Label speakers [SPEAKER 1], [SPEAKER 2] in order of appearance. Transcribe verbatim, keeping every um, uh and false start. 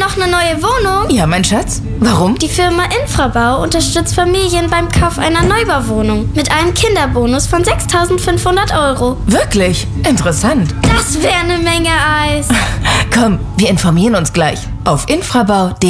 [SPEAKER 1] noch eine neue Wohnung?
[SPEAKER 2] Ja, mein Schatz. Warum?
[SPEAKER 1] Die Firma Infrabau unterstützt Familien beim Kauf einer Neubauwohnung mit einem Kinderbonus von sechstausendfünfhundert Euro.
[SPEAKER 2] Wirklich? Interessant.
[SPEAKER 1] Das wäre eine Menge Eis.
[SPEAKER 2] Komm, wir informieren uns gleich auf infrabau punkt de.